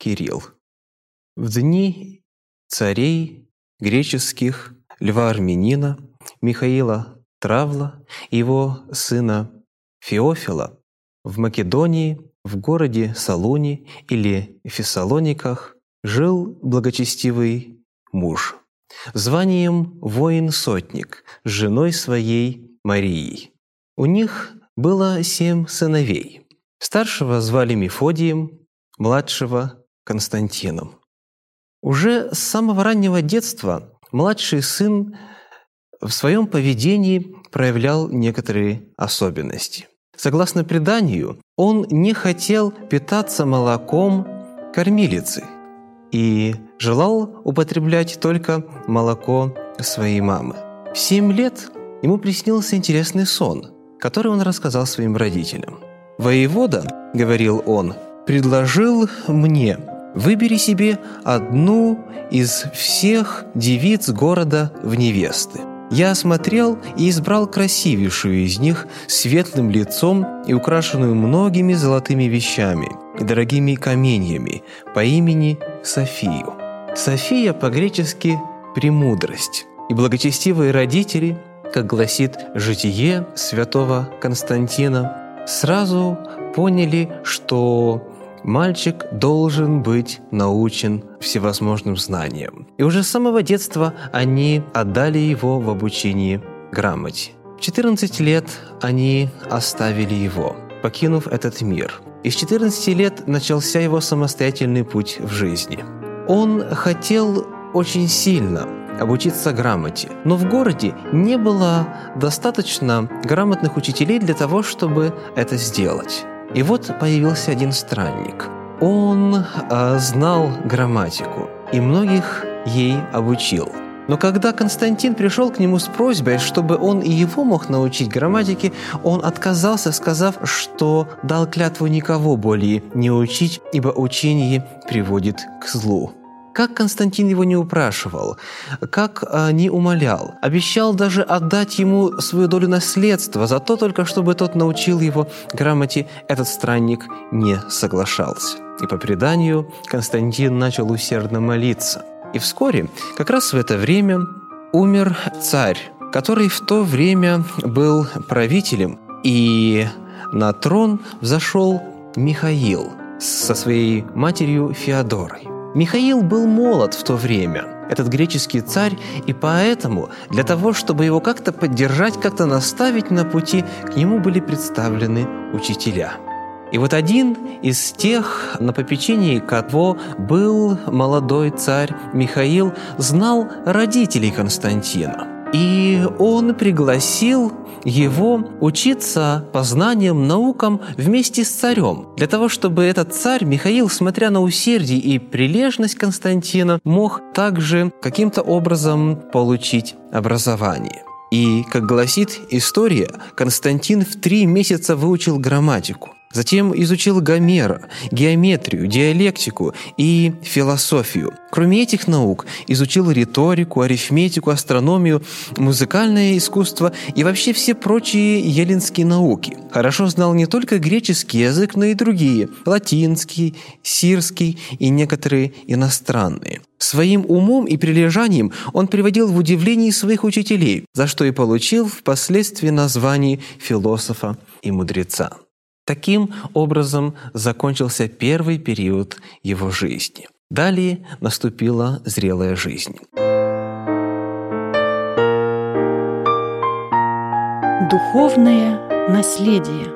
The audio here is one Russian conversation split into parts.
Кирилл. В дни царей греческих Льва Армянина, Михаила Травла и его сына Феофила в Македонии, в городе Салуне или Фессалониках жил благочестивый муж, званием воин-сотник, с женой своей Марией. У них было 7 сыновей. Старшего звали Мефодием, младшего – Константином. Уже с самого раннего детства младший сын в своем поведении проявлял некоторые особенности. Согласно преданию, он не хотел питаться молоком кормилицы и желал употреблять только молоко своей мамы. В 7 лет ему приснился интересный сон, который он рассказал своим родителям. «Воевода, — говорил он, — предложил мне: выбери себе одну из всех девиц города в невесты. Я осмотрел и избрал красивейшую из них, светлым лицом и украшенную многими золотыми вещами и дорогими каменьями, по имени Софию». София по-гречески «премудрость». И благочестивые родители, как гласит житие святого Константина, сразу поняли, что мальчик должен быть научен всевозможным знаниям. И уже с самого детства они отдали его в обучение грамоте. В 14 лет они оставили его, покинув этот мир. И с 14 лет начался его самостоятельный путь в жизни. Он хотел очень сильно обучиться грамоте, но в городе не было достаточно грамотных учителей для того, чтобы это сделать. И вот появился один странник. Он знал грамматику и многих ей обучил. Но когда Константин пришел к нему с просьбой, чтобы он и его мог научить грамматике, он отказался, сказав, что дал клятву никого более не учить, ибо учение приводит к злу. Как Константин его не упрашивал, как не умолял, обещал даже отдать ему свою долю наследства за то только, чтобы тот научил его грамоте, этот странник не соглашался. И по преданию Константин начал усердно молиться. И вскоре, как раз в это время, умер царь, который в то время был правителем, и на трон взошел Михаил со своей матерью Феодорой. Михаил был молод в то время, этот греческий царь, и поэтому для того, чтобы его как-то поддержать, как-то наставить на пути, к нему были представлены учителя. И вот один из тех, на попечении кого был молодой царь Михаил, знал родителей Константина. И он пригласил его учиться познаниям, наукам вместе с царем, для того, чтобы этот царь Михаил, смотря на усердие и прилежность Константина, мог также каким-то образом получить образование. И, как гласит история, Константин в 3 месяца выучил грамматику. Затем изучил Гомера, геометрию, диалектику и философию. Кроме этих наук, изучил риторику, арифметику, астрономию, музыкальное искусство и вообще все прочие эллинские науки. Хорошо знал не только греческий язык, но и другие – латинский, сирский и некоторые иностранные. Своим умом и прилежанием он приводил в удивление своих учителей, за что и получил впоследствии название философа и мудреца. Таким образом закончился первый период его жизни. Далее наступила зрелая жизнь. Духовное наследие.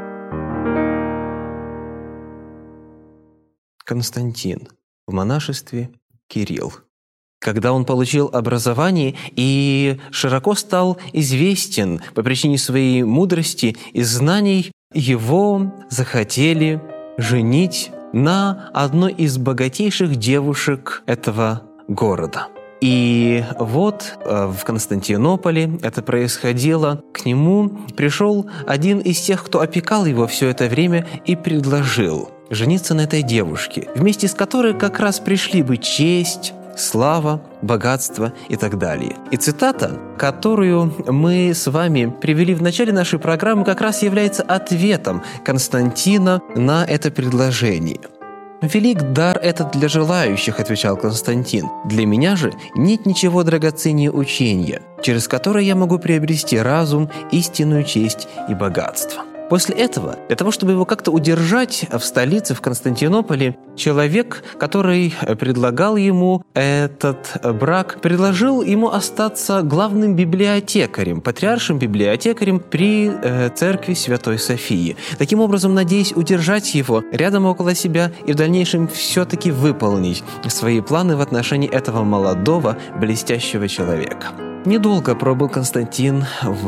Константин в монашестве, Кирилл. Когда он получил образование и широко стал известен по причине своей мудрости и знаний, его захотели женить на одной из богатейших девушек этого города. И вот в Константинополе это происходило. К нему пришел один из тех, кто опекал его все это время, и предложил жениться на этой девушке, вместе с которой как раз пришли бы честь, слава, богатство и так далее. И цитата, которую мы с вами привели в начале нашей программы, как раз является ответом Константина на это предложение. «Велик дар этот для желающих», — отвечал Константин. «Для меня же нет ничего драгоценнее учения, через которое я могу приобрести разум, истинную честь и богатство». После этого, для того, чтобы его как-то удержать в столице, в Константинополе, человек, который предлагал ему этот брак, предложил ему остаться главным библиотекарем, патриаршим библиотекарем при церкви Святой Софии. Таким образом, надеясь удержать его рядом около себя и в дальнейшем все-таки выполнить свои планы в отношении этого молодого, блестящего человека. Недолго пробыл Константин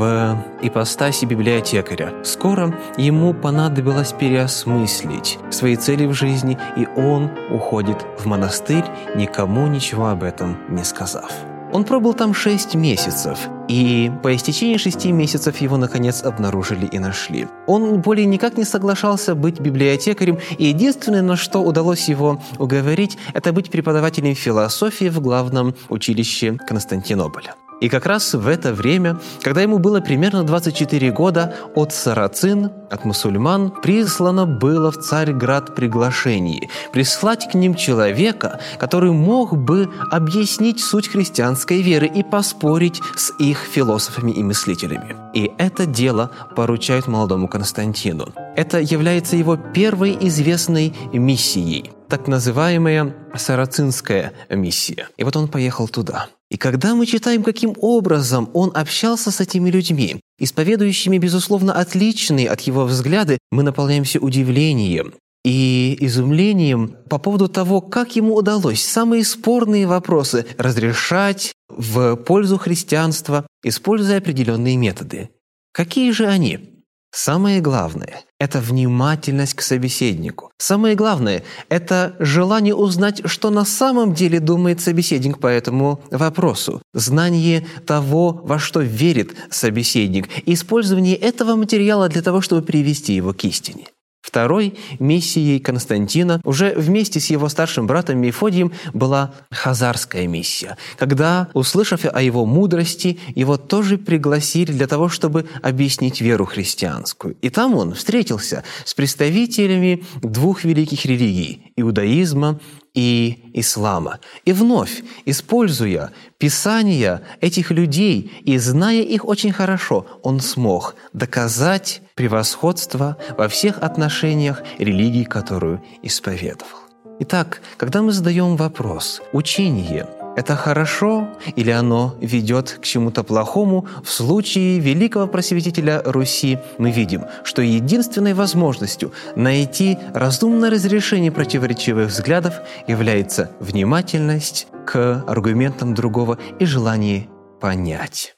в ипостаси библиотекаря. Скоро ему понадобилось переосмыслить свои цели в жизни, и он уходит в монастырь, никому ничего об этом не сказав. Он пробыл там 6 месяцев, и по истечении 6 месяцев его, наконец, обнаружили и нашли. Он более никак не соглашался быть библиотекарем, и единственное, на что удалось его уговорить, это быть преподавателем философии в главном училище Константинополя. И как раз в это время, когда ему было примерно 24 года, от сарацин, от мусульман, прислано было в Царьград приглашение прислать к ним человека, который мог бы объяснить суть христианской веры и поспорить с их философами и мыслителями. И это дело поручают молодому Константину. Это является его первой известной миссией, так называемая сарацинская миссия. И вот он поехал туда. И когда мы читаем, каким образом он общался с этими людьми, исповедующими, безусловно, отличные от его взгляды, мы наполняемся удивлением и изумлением по поводу того, как ему удалось самые спорные вопросы разрешать в пользу христианства, используя определенные методы. Какие же они? Самое главное – это внимательность к собеседнику. Самое главное – это желание узнать, что на самом деле думает собеседник по этому вопросу. Знание того, во что верит собеседник, и использование этого материала для того, чтобы привести его к истине. Второй миссией Константина уже вместе с его старшим братом Мефодием была хазарская миссия, когда, услышав о его мудрости, его тоже пригласили для того, чтобы объяснить веру христианскую. И там он встретился с представителями 2 великих религий – иудаизма и ислама. И вновь, используя писания этих людей и зная их очень хорошо, он смог доказать превосходство во всех отношениях религии, которую исповедовал. Итак, когда мы задаем вопрос, учение – это хорошо или оно ведет к чему-то плохому, в случае великого просветителя Руси мы видим, что единственной возможностью найти разумное разрешение противоречивых взглядов является внимательность к аргументам другого и желание понять.